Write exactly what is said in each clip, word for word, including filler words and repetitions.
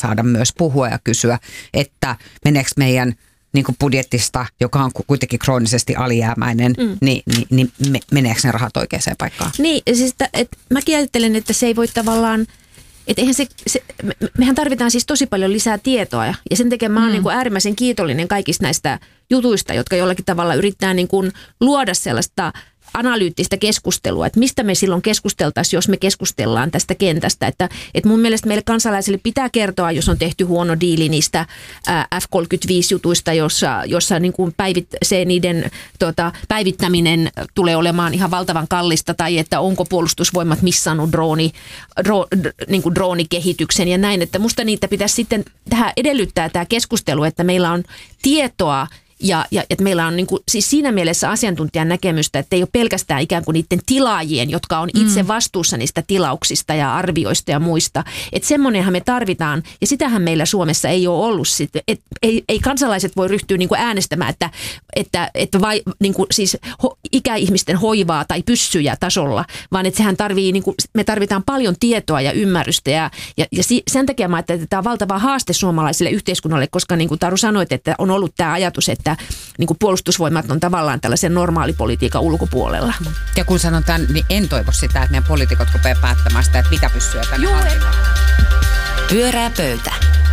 saada myös puhua ja kysyä, että meneekö meidän niin kuin budjettista, joka on kuitenkin kroonisesti alijäämäinen, mm. niin, niin, niin meneekö ne rahat oikeaan paikkaan? Niin, siis että, että mäkin ajattelen, että se ei voi tavallaan, että eihän se, se, me, mehän tarvitaan siis tosi paljon lisää tietoa ja sen takia mä oon mm. niin kuin äärimmäisen kiitollinen kaikista näistä jutuista, jotka jollakin tavalla yrittää niin kuin luoda sellaista analyyttistä keskustelua, että mistä me silloin keskusteltaisiin, jos me keskustellaan tästä kentästä. Että, että mun mielestä meille kansalaisille pitää kertoa, jos on tehty huono diili niistä F kolmekymmentäviisi-jutuista, jossa, jossa niin kuin päivit, se niiden tota, päivittäminen tulee olemaan ihan valtavan kallista, tai että onko puolustusvoimat missannut drooni, dro, niin kuin droonikehityksen ja näin. Että musta niitä pitäisi sitten tähän edellyttää tämä keskustelu, että meillä on tietoa, Ja, ja että meillä on niin kuin, siis siinä mielessä asiantuntijan näkemystä, että ei ole pelkästään ikään kuin niiden tilaajien, jotka on itse mm. vastuussa niistä tilauksista ja arvioista ja muista. Että semmoinenhan me tarvitaan, ja sitähän meillä Suomessa ei ole ollut. Sit, et, ei, ei kansalaiset voi ryhtyä niin kuin äänestämään, että, että, että vai, niin kuin, siis ho, ikäihmisten hoivaa tai pyssyjä tasolla, vaan että sehän tarvii, niin kuin, me tarvitaan paljon tietoa ja ymmärrystä. Ja, ja, ja sen takia mä ajattelen, että tämä on valtava haaste suomalaiselle yhteiskunnalle, koska niin kuin Taru sanoit, että on ollut tämä ajatus, että että niin kuin puolustusvoimat on tavallaan tällaisen normaalipolitiikan ulkopuolella. Ja kun sanon tämän, niin en toivo sitä, että meidän poliitikot rupeaa päättämään sitä, että mitä pyssyä tänne hankitaan. Pyörää pöytä.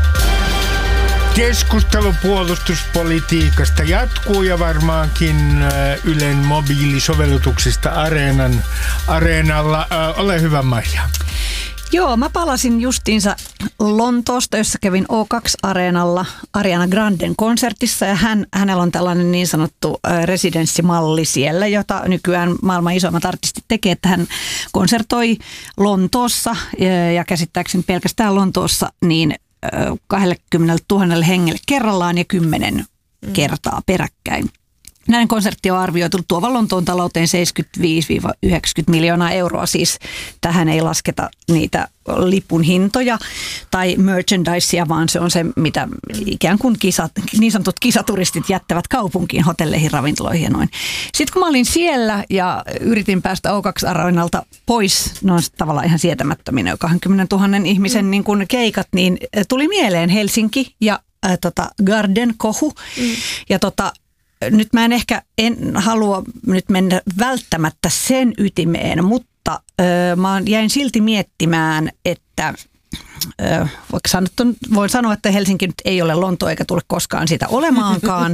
Keskustelu puolustuspolitiikasta jatkuu ja varmaankin Ylen mobiilisovellutuksista Areenan, Areenalla. Ole hyvä, Maija. Joo, mä palasin justiinsa Lontoosta, jossa kävin O kaksi Areenalla Ariana Granden konsertissa ja hän, hänellä on tällainen niin sanottu residenssimalli siellä, jota nykyään maailman isoimmat artistit tekee, että hän konsertoi Lontoossa ja käsittääkseni pelkästään Lontoossa niin kaksikymmentätuhatta hengelle kerrallaan ja kymmenen mm. kertaa peräkkäin. Näin konsertti on arvioitu tuovan Lontoon talouteen seitsemänkymmentäviisi yhdeksänkymmentä miljoonaa euroa, siis tähän ei lasketa niitä lipun hintoja tai merchandisea, vaan se on se, mitä ikään kuin kisat, niin sanotut kisaturistit jättävät kaupunkiin, hotelleihin, ravintoloihin ja noin. Sitten kun mä olin siellä ja yritin päästä O kaksi Areenalta pois, no on tavallaan ihan sietämättöminä kaksikymmentätuhatta ihmisen mm. niin kun keikat, niin tuli mieleen Helsinki ja äh, tota Garden kohu mm. ja tota nyt mä en ehkä en halua nyt mennä välttämättä sen ytimeen, mutta ö, mä jäin silti miettimään, että ö, vaikka sanottu, voin sanoa, että Helsinki nyt ei ole Lonto eikä tule koskaan sitä olemaankaan.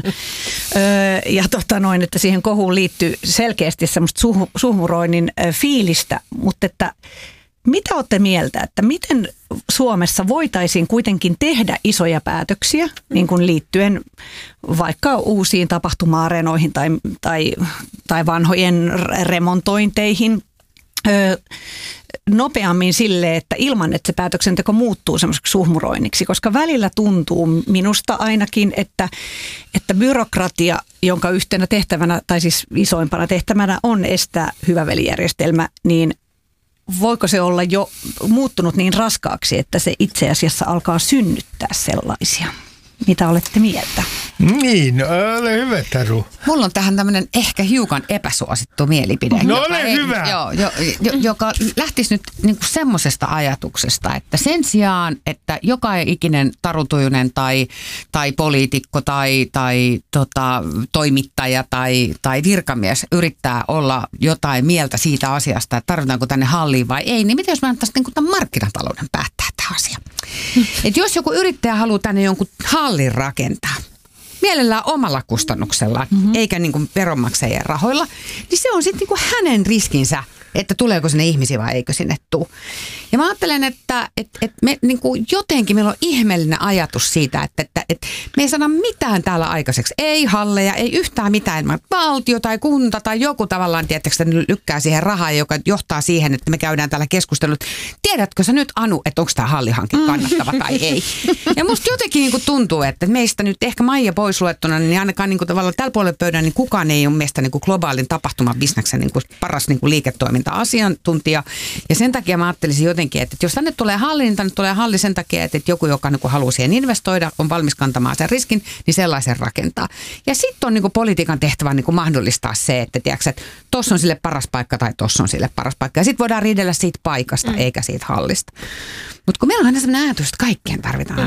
ö, ja tota noin, että siihen kohuun liittyy selkeästi semmoista suh, suhmuroinnin ö, fiilistä, mutta että mitä olette mieltä, että miten Suomessa voitaisiin kuitenkin tehdä isoja päätöksiä niin kuin liittyen vaikka uusiin tapahtuma-areenoihin tai, tai, tai vanhojen remontointeihin öö, nopeammin sille, että ilman, että se päätöksenteko muuttuu semmoiseksi suhmuroinniksi, koska välillä tuntuu minusta ainakin, että, että byrokratia, jonka yhtenä tehtävänä tai siis isoimpana tehtävänä on estää hyvä velijärjestelmä, niin voiko se olla jo muuttunut niin raskaaksi, että se itse asiassa alkaa synnyttää sellaisia? Mitä olette mieltä? Niin, ole hyvä, Taru. Mulla on tähän tämmöinen ehkä hiukan epäsuosittu mielipide. No joka ole ei, hyvä. Joo, jo, jo, joka lähtisi nyt niinku semmoisesta ajatuksesta, että sen sijaan, että joka ikinen tarutujunen tai, tai poliitikko tai, tai tota, toimittaja tai, tai virkamies yrittää olla jotain mieltä siitä asiasta, että tarvitaanko tänne halliin vai ei, niin miten jos mä antaisiin niinku tämän markkinatalouden päättää tämä asia? Et jos joku yrittäjä haluaa tänne jonkun hallin rakentaa, mielellään omalla kustannuksellaan, mm-hmm. eikä niin kuin veronmaksajien rahoilla, niin se on sitten niin kuin hänen riskinsä, että tuleeko sinne ihmisiä vai eikö sinne tule. Ja mä ajattelen, että, että, että me niin kuin jotenkin meillä on ihmeellinen ajatus siitä, että, että, että me ei saada mitään täällä aikaiseksi. Ei halleja, ei yhtään mitään. Valtio tai kunta tai joku tavallaan, tietysti lykkää siihen rahaa, joka johtaa siihen, että me käydään täällä keskustelut. Tiedätkö sä nyt, Anu, että onko tämä hallihanke kannattava tai ei? Ja musta jotenkin niin kuin tuntuu, että meistä nyt ehkä Maija pois luettuna, niin ainakaan niin kuin tavallaan tällä puolella pöydän, niin kukaan ei ole meistä niin kuin globaalin tapahtumabisneksen niin kuin paras niin kuin liiketoiminta-asiantuntija. Ja sen takia mä ajattelisin jotenkin, että jos tänne tulee halli, niin tänne tulee halli sen takia, että joku, joka niin kuin haluaa siihen investoida, on valmis kantamaan sen riskin, niin sellaisen rakentaa. Ja sitten on niin kuin politiikan tehtävä niin kuin mahdollistaa se, että tiedätkö, että tossa on sille paras paikka tai tossa on sille paras paikka. Ja sitten voidaan riidellä siitä paikasta, mm. eikä siitä hallista. Mutta kun meillä on aina sellainen ajatus, että kaikkeen tarvitaan